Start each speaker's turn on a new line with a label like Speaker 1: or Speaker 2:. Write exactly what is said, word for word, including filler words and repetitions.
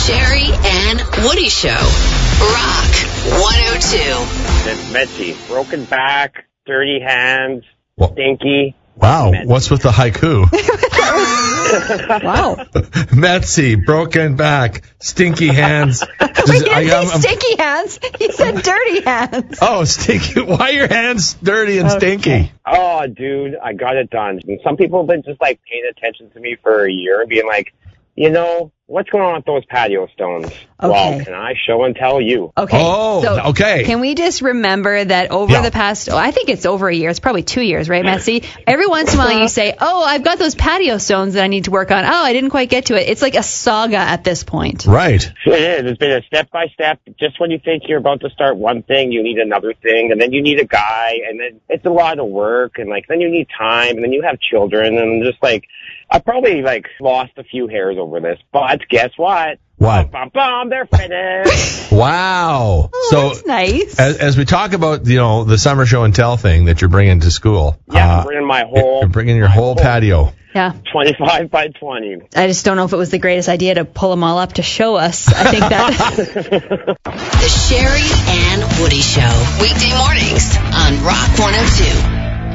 Speaker 1: Sherry and Woody Show. Rock one oh two.
Speaker 2: It's Metzi. Broken back, dirty hands,
Speaker 3: Well,
Speaker 2: stinky.
Speaker 3: wow,
Speaker 2: Metzi.
Speaker 3: what's with the haiku?
Speaker 4: Wow.
Speaker 3: Metzi, broken back, stinky hands.
Speaker 4: Wait,
Speaker 3: Does-
Speaker 4: he didn't
Speaker 3: I-
Speaker 4: say
Speaker 3: I'm- I'm-
Speaker 4: stinky hands. He said dirty hands.
Speaker 3: Oh, stinky. Why are your hands dirty and stinky?
Speaker 2: Oh, dude, I got it done. And some people have been just, like, paying attention to me for a year and being like, you know, what's going on with those patio stones?
Speaker 4: Okay.
Speaker 2: Well, can I show and tell you?
Speaker 4: Okay.
Speaker 3: Oh,
Speaker 4: so
Speaker 3: okay.
Speaker 4: Can we just remember that over
Speaker 3: Yeah.
Speaker 4: the past, oh, I think it's over a year. It's probably two years, right, Metzi? Every once in a while you say, oh, I've got those patio stones that I need to work on. Oh, I didn't quite get to it. It's like a saga at this point.
Speaker 3: Right.
Speaker 2: It is. It's been a step-by-step. Just when you think you're about to start one thing, you need another thing, and then you need a guy, and then it's a lot of work, and, like, then you need time, and then you have children, and just, like, I probably, like, lost a few hairs over this, but guess what?
Speaker 3: What?
Speaker 2: Bum, bum, they're finished.
Speaker 3: Wow.
Speaker 4: Oh,
Speaker 3: so
Speaker 4: that's nice.
Speaker 3: as, as we talk about, you know, the summer show and tell thing that you're bringing to school.
Speaker 2: Yeah,
Speaker 3: uh,
Speaker 2: I'm bringing my whole...
Speaker 3: You're bringing your
Speaker 2: my
Speaker 3: whole patio.
Speaker 4: Yeah.
Speaker 2: twenty-five by twenty.
Speaker 4: I just don't know if it was the greatest idea to pull them all up to show us. I think that...
Speaker 1: The Sherry and Woody Show. Weekday mornings on Rock one oh two.